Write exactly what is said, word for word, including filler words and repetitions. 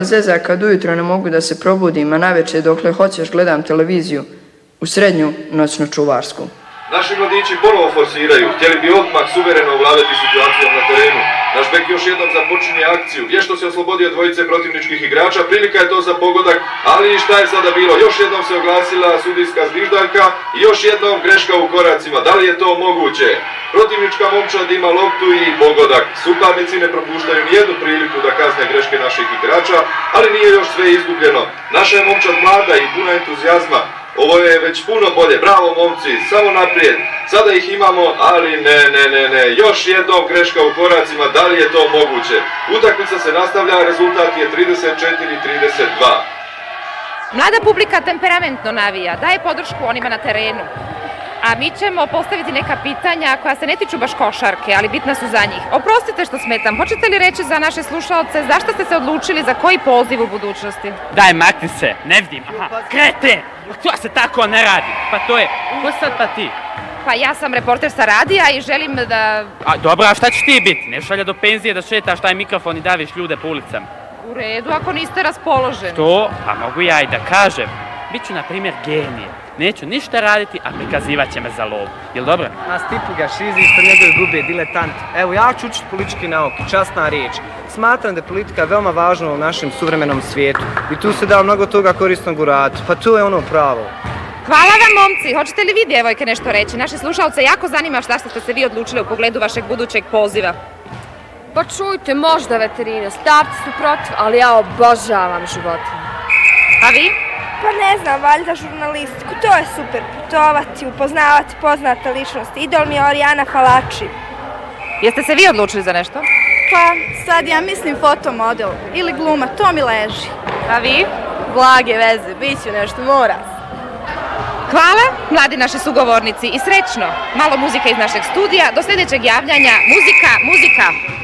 Zeza kad ujutro ne mogu da se probudim, a navečer dokle hoćeš gledam televiziju u srednju noćnu čuvarsku. Naši mladići ponovo forsiraju, htjeli bi odmah suvereno ovladati situacijom na terenu. Naš bek još jednom započinje akciju, vješto se oslobodio dvojice protivničkih igrača, prilika je to za pogodak, ali šta je sada bilo? Još jednom se oglasila sudijska zviždaljka i još jednom greška u koracima. Da li je to moguće? Protivnička momčad ima loptu i pogodak. Suparnici ne propuštaju nijednu priliku da kazne greške naših igrača, ali nije još sve izgubljeno. Naša je momčad mlada i puna entuzijazma. Ovo je već puno bolje, bravo momci, samo naprijed, sada ih imamo, ali ne, ne, ne, ne, još jednom greška u koracima, da li je to moguće? Utakmica se nastavlja, rezultat je trideset četiri trideset dva. Mlada publika temperamentno navija, daje podršku onima na terenu, a mi ćemo postaviti neka pitanja koja se ne tiču baš košarke, ali bitna su za njih. Oprostite što smetam, hoćete li reći za naše slušalce zašto ste se odlučili za koji poziv u budućnosti? Daj, makni se, ne vidim, aha, krete! To se tako ne radi, pa to je, ko sad pa ti? Pa ja sam reporter sa radija i želim da... A dobro, a šta ćeš ti biti? Ne šalja do penzije da šetaš taj mikrofon i daviš ljude po ulicama. U redu, ako niste raspoloženi. Što? Pa mogu ja i da kažem. Biću, na primjer, genije. Neću ništa raditi, a prikazivat će me za lovu. Jel dobro? A stipu ga šizi isto njegove grube diletant. Evo, ja ću učiti političke nauke, časna riječ. Smatram da je politika veoma važna u našem suvremenom svijetu. I tu se da mnogo toga korisnog u radu. Pa to je ono pravo. Hvala vam, momci. Hoćete li vi, djevojke, nešto reći? Naše slušalce jako zanima šta ste se vi odlučili u pogledu vašeg budućeg poziva. Pa čujte, možda veterine, starci su protiv, ali ja obožavam životinje. A vi? Pa ne znam, valjda žurnalistiku, to je super, putovati, upoznavati poznate ličnosti. Idol mi je Orijana Falači. Jeste se vi odlučili za nešto? Pa sad ja mislim fotomodel ili gluma, to mi leži. A vi? Blage veze, bit ću nešto, mora. Hvala, mladi naši sugovornici i srećno. Malo muzika iz našeg studija, do sljedećeg javljanja. Muzika, muzika!